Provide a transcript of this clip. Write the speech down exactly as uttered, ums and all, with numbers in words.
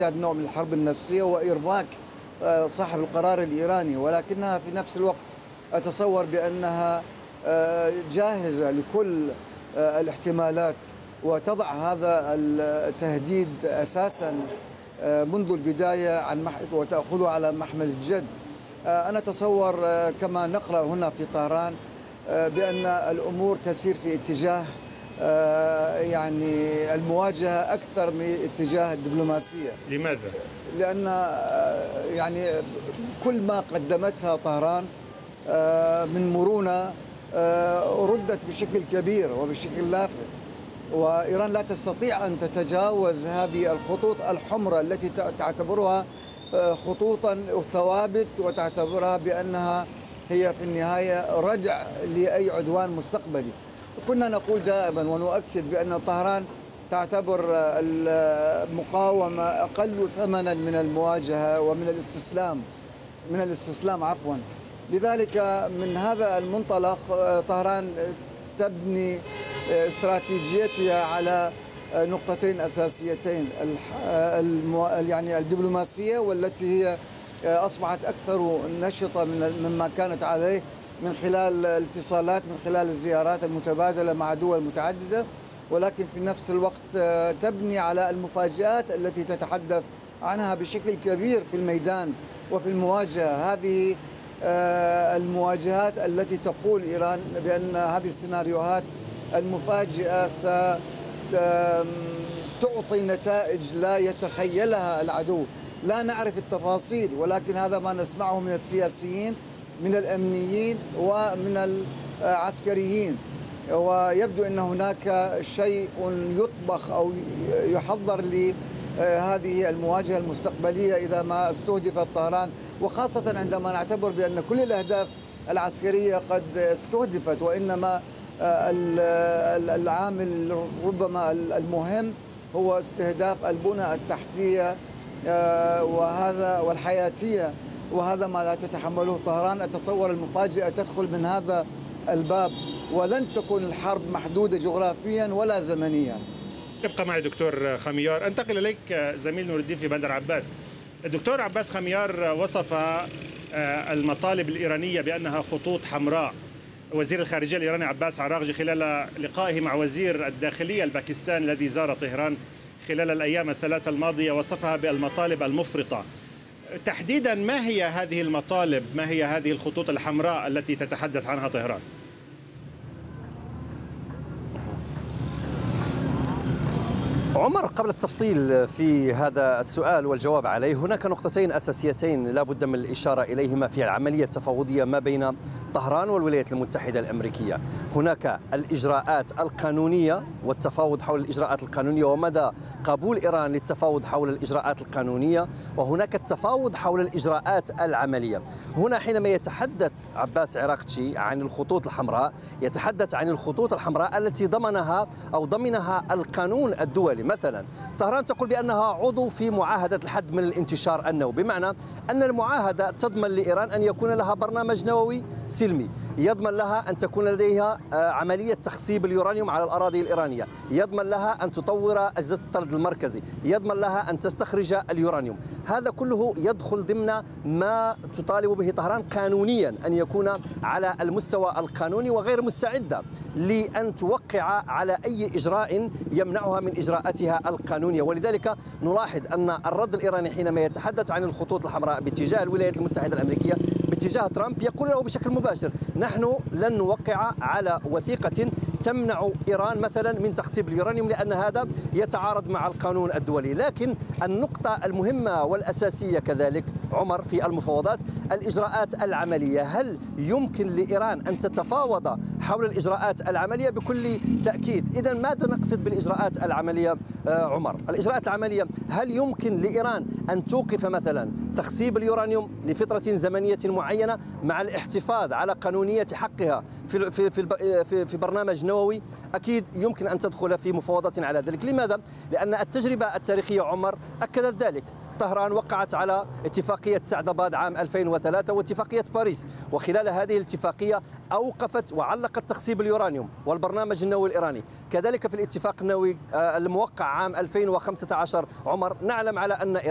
نوع من الحرب النفسية وإرباك صاحب القرار الإيراني، ولكنها في نفس الوقت أتصور بأنها جاهزة لكل الاحتمالات وتضع هذا التهديد أساسا منذ البداية عن وتأخذه على محمل الجد. أنا أتصور كما نقرأ هنا في طهران بأن الأمور تسير في اتجاه يعني المواجهة أكثر من اتجاه الدبلوماسية. لماذا؟ لأن يعني كل ما قدمتها طهران من مرونة ردت بشكل كبير وبشكل لافت، وإيران لا تستطيع أن تتجاوز هذه الخطوط الحمراء التي تعتبرها خطوطا ثوابت وتعتبرها بأنها هي في النهاية ردع لأي عدوان مستقبلي. كنا نقول دائما ونؤكد بأن طهران تعتبر المقاومة أقل ثمنا من المواجهة ومن الاستسلام من الاستسلام عفوا. لذلك من هذا المنطلق طهران تبني استراتيجيتها على نقطتين أساسيتين، يعني الدبلوماسية والتي هي أصبحت أكثر نشطة مما كانت عليه من خلال الاتصالات، من خلال الزيارات المتبادلة مع دول متعددة، ولكن في نفس الوقت تبني على المفاجآت التي تتحدث عنها بشكل كبير في الميدان وفي المواجهة. هذه المواجهات التي تقول إيران بأن هذه السيناريوهات المفاجئة ستعطي نتائج لا يتخيلها العدو. لا نعرف التفاصيل، ولكن هذا ما نسمعه من السياسيين من الأمنيين ومن العسكريين، ويبدو أن هناك شيء يطبخ أو يحضر لهذه المواجهة المستقبلية إذا ما استهدفت طهران، وخاصة عندما نعتبر بأن كل الأهداف العسكرية قد استهدفت، وإنما العامل ربما المهم هو استهداف البنى التحتية وهذا والحياتية، وهذا ما لا تتحمله طهران. أتصور المفاجأة تدخل من هذا الباب، ولن تكون الحرب محدودة جغرافيا ولا زمنيا. ابقى معي دكتور خميار. انتقل إليك زميل نور الدين في بندر عباس. الدكتور عباس خميار وصف المطالب الإيرانية بأنها خطوط حمراء. وزير الخارجية الإيراني عباس عراغجي خلال لقائه مع وزير الداخلية الباكستاني الذي زار طهران خلال الأيام الثلاثة الماضية وصفها بالمطالب المفرطة. تحديدا ما هي هذه المطالب؟ ما هي هذه الخطوط الحمراء التي تتحدث عنها طهران؟ عمر، قبل التفصيل في هذا السؤال والجواب عليه، هناك نقطتين أساسيتين لا بد من الإشارة إليهما في العملية التفاوضية ما بين طهران والولايات المتحدة الأمريكية. هناك الإجراءات القانونية والتفاوض حول الإجراءات القانونية ومدى قبول إيران للتفاوض حول الإجراءات القانونية، وهناك التفاوض حول الإجراءات العملية. هنا حينما يتحدث عباس عراغجي عن الخطوط الحمراء يتحدث عن الخطوط الحمراء التي ضمنها أو ضمنها القانون الدولي. مثلا طهران تقول بأنها عضو في معاهدة الحد من الانتشار النووي، بمعنى أن المعاهدة تضمن لإيران أن يكون لها برنامج نووي سلمي، يضمن لها أن تكون لديها عملية تخصيب اليورانيوم على الأراضي الإيرانية، يضمن لها أن تطور أجهزة الطرد المركزي، يضمن لها أن تستخرج اليورانيوم. هذا كله يدخل ضمن ما تطالب به طهران قانونيا أن يكون على المستوى القانوني، وغير مستعدة لأن توقع على أي إجراء يمنعها من إجراءاتها القانونية. ولذلك نلاحظ أن الرد الإيراني حينما يتحدث عن الخطوط الحمراء باتجاه الولايات المتحدة الأمريكية باتجاه ترامب يقول له بشكل مباشر: نحن لن نوقع على وثيقة تمنع إيران مثلا من تخصيب اليورانيوم، لأن هذا يتعارض مع القانون الدولي. لكن النقطة المهمة والأساسية كذلك عمر في المفاوضات الإجراءات العملية. هل يمكن لإيران أن تتفاوض حول الإجراءات العملية؟ بكل تأكيد. إذا ماذا نقصد بالإجراءات العملية عمر؟ الإجراءات العملية، هل يمكن لإيران أن توقف مثلا تخصيب اليورانيوم لفترة زمنية معينة مع الاحتفاظ على قانونية حقها في في في في برنامج نووي؟ أكيد يمكن أن تدخل في مفاوضات على ذلك. لماذا؟ لأن التجربة التاريخية عمر أكدت ذلك. طهران وقعت على اتفاقية سعداباد عام ألفين وثلاثة واتفاقية باريس، وخلال هذه الاتفاقية أوقفت وعلقت تخصيب اليورانيوم والبرنامج النووي الإيراني. كذلك في الاتفاق النووي الموقع عام ألفين وخمسة عشر عمر نعلم على أن